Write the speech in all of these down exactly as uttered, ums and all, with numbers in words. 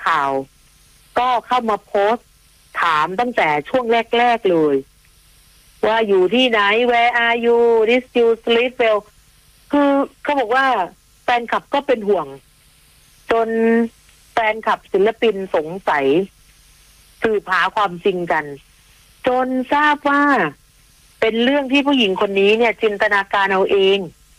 ข่าวก็เข้ามาโพสต์ถามตั้งแต่ช่วงแรกๆเลยว่าอยู่ที่ไหน where are you this you sleep well คือเขาบอกว่าแฟนคลับก็เป็นห่วงจนแฟนคลับศิลปินสงสัยสืบหาความจริงกันจนทราบว่าเป็นเรื่องที่ผู้หญิงคนนี้เนี่ยจินตนาการเอาเอง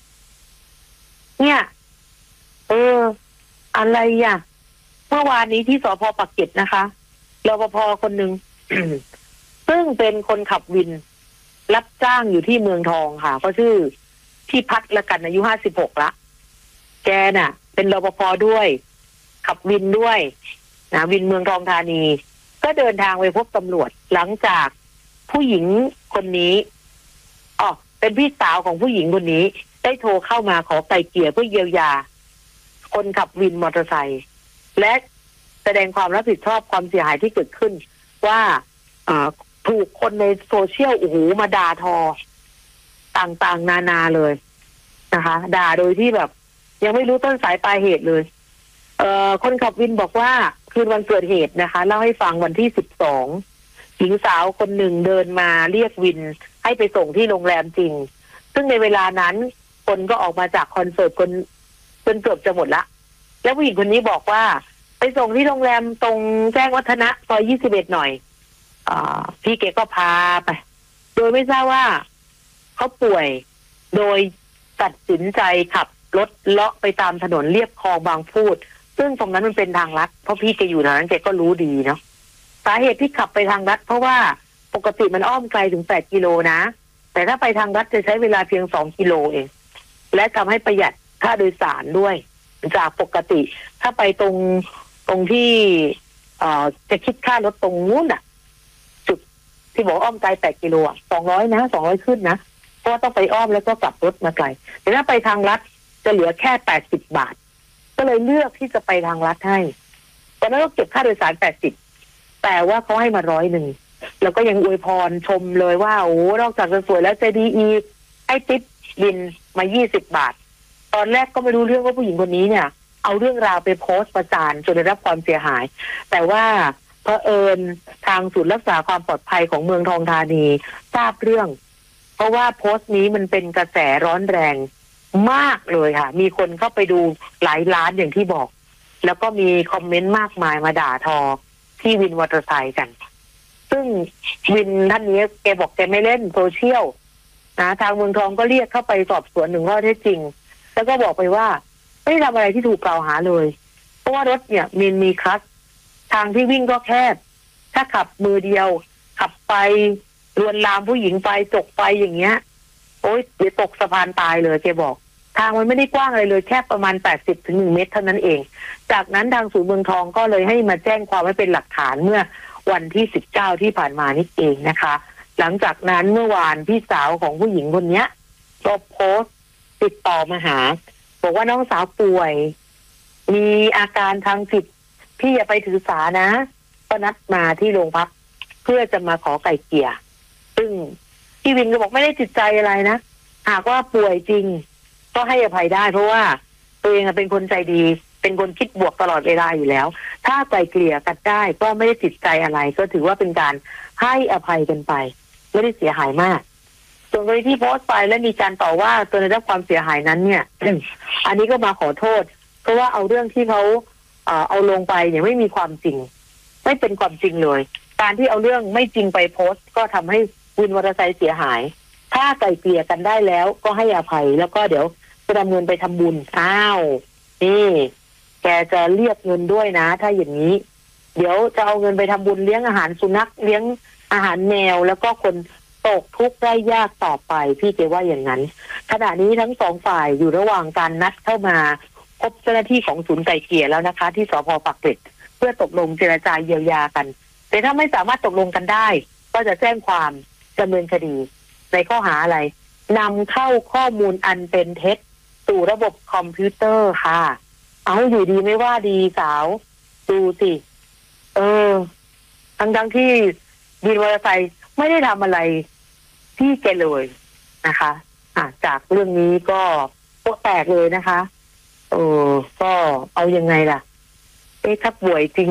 เนี่ยเอออะไรอ่ะเมื่อวานนี้ที่สภ.ปากเกร็ดนะคะรปภ.คนหนึ่ง ซึ่งเป็นคนขับวินรับจ้างอยู่ที่เมืองทองค่ะเขาชื่อพี่พัฒน์ละกันอายุห้าสิบหกละแกน่ะเป็นรปภ.ด้วยขับวินด้วยนะวินเมืองทองธานีก็เดินทางไปพบตำรวจหลังจากผู้หญิงคนนี้อ๋อเป็นพี่สาวของผู้หญิงคนนี้ได้โทรเข้ามาขอไกล่เกลี่ยเพื่อเยียวยาคนขับวินมอเตอร์ไซค์และแสดงความรับผิดชอบความเสียหายที่เกิดขึ้นว่าถูกคนในโซเชียลโอ้โหมาด่าทอต่างๆนานาเลยนะคะด่าโดยที่แบบยังไม่รู้ต้นสายปลายเหตุเลยเอ่อคนขับวินบอกว่าคืนวันเกิดเหตุนะคะเล่าให้ฟังวันที่สิบสองหญิงสาวคนหนึ่งเดินมาเรียกวินให้ไปส่งที่โรงแรมจริงซึ่งในเวลานั้นคนก็ออกมาจากคอนเสิร์ตคนจนเกือบจะหมดละแล้วผู้หญิงคนนี้บอกว่าไปส่งที่โรงแรมตรงแจ้งวัฒนะซอยยี่สิบเอ็ดหน่อยอ่าพี่เก๋ก็พาไปโดยไม่ทราบว่าเขาป่วยโดยตัดสินใจขับรถเลาะไปตามถนนเลียบคลองบางพูดซึ่งตรงนั้นมันเป็นทางลัดเพราะพี่แกอยู่แถวนั้นแกก็รู้ดีเนาะสาเหตุที่ขับไปทางลัดเพราะว่าปกติมันอ้อมไกลถึงแปดกิโลนะแต่ถ้าไปทางลัดจะใช้เวลาเพียงสองกิโลเองและทำให้ประหยัดค่าโดยสารด้วยจากปกติถ้าไปตรงตรงที่เอ่อจะคิดค่ารถตรงนู้นน่ะจุดที่บอกอ้อมไกลแปดกิโลอ่ะสองร้อยนะสองร้อยขึ้นนะเพราะว่าต้องไปอ้อมแล้วก็กลับรถมาไกลแต่ถ้าไปทางลัดจะเหลือแค่แปดสิบบาทก็เลยเลือกที่จะไปทางลัดให้ตอนนั้นก็เก็บค่าโดยสารแปดสิบแต่ว่าเขาให้มาร้อยหนึ่งแล้วก็ยังอวยพรชมเลยว่าโอ้นอกจากจะสวยแล้วใจดีอีกให้ติ๊บบินมายี่สิบบาทตอนแรกก็ไม่รู้เรื่องว่าผู้หญิงคนนี้เนี่ยเอาเรื่องราวไปโพสต์ประจานจนได้รับความเสียหายแต่ว่าเผอิญทางศูนย์รักษาความปลอดภัยของเมืองทองธานีทราบเรื่องเพราะว่าโพสต์นี้มันเป็นกระแสร้อนแรงมากเลยค่ะมีคนเข้าไปดูหลายล้านอย่างที่บอกแล้วก็มีคอมเมนต์มากมายมาด่าทอที่วินมอเตอร์ไซค์กันซึ่งวินท่านนี้แกบอกแกไม่เล่นโซเชียลนะทางเมืองทองก็เรียกเข้าไปสอบสวนหนึ่งข้อเท็จจริงแล้วก็บอกไปว่าไม่ทำอะไรที่ถูกกล่าวหาเลยเพราะว่ารถเนี่ยมีมีคลัสทางที่วิ่งก็แคบถ้าขับมือเดียวขับไปลวนลามผู้หญิงไปจกไปอย่างเงี้ยโอ๊ยเดี๋ยวตกสะพานตายเลยแกบอกทางมันไม่ได้กว้างอะไรเลยแค่ประมาณแปดสิบถึงหนึ่งเมตรเท่านั้นเองจากนั้นทางศูนย์เมืองทองก็เลยให้มาแจ้งความไว้เป็นหลักฐานเมื่อวันที่สิบเก้าที่ผ่านมานี่เองนะคะหลังจากนั้นเมื่อวานพี่สาวของผู้หญิงคนนี้ก็โพสต์ติดต่อมาหาบอกว่าน้องสาวป่วยมีอาการทางจิตพี่อย่าไปถือสานะก็นัดมาที่โรงพักเพื่อจะมาขอไกล่เกลี่ยซึ่งพี่วินก็บอกไม่ได้จิตใจอะไรนะหากว่าป่วยจริงก็ให้อภัยได้เพราะว่าตัวเองเป็นคนใจดีเป็นคนคิดบวกตลอดเวลาอยู่แล้วถ้าไกล่เกลี่ยกันได้ก็ไม่ได้จิตใจอะไรก็ถือว่าเป็นการให้อภัยกันไปไม่ได้เสียหายมากส่วนกรณีที่โพสต์ไปและมีการต่อว่าจนได้รับความเสียหายนั้นเนี่ยอันนี้ก็มาขอโทษเพราะว่าเอาเรื่องที่เขาเอ่อเอาลงไปเนี่ยไม่มีความจริงไม่เป็นความจริงเลยการที่เอาเรื่องไม่จริงไปโพสต์ก็ทำให้วินมอเตอร์ไซค์เสียหายถ้าไกล่เกลี่ยกันได้แล้วก็ให้อภัยแล้วก็เดี๋ยวจะนำเงินไปทำบุญอ้าวนี่แกจะเรียกเงินด้วยนะถ้าอย่างนี้เดี๋ยวจะเอาเงินไปทำบุญเลี้ยงอาหารสุนัขเลี้ยงอาหารแมวแล้วก็คนตกทุกข์ได้ยากต่อไปพี่เจว่าอย่างนั้นขณะนี้ทั้งสองฝ่ายอยู่ระหว่างการนัดเข้ามาพบเจ้าหน้าที่ของศูนย์ไกล่เกลี่ยแล้วนะคะที่สภ.ปากเกร็ดเพื่อตกลงเจรจาเยียวยากันแต่ถ้าไม่สามารถตกลงกันได้ก็จะแจ้งความดำเนินคดีในข้อหาอะไรนำเข้าข้อมูลอันเป็นเท็จสู่ระบบคอมพิวเตอร์ค่ะเอาอยู่ดีไม่ว่าดีสาวดูสิเออทั้งทั้งที่วินมอเตอร์ไซค์ไม่ได้ทำอะไรที่แกเลยนะคะอ่ะจากเรื่องนี้ก็โป๊ะแตกเลยนะคะเออก็เอายังไงล่ะเอ๊ะถ้าป่วยจริง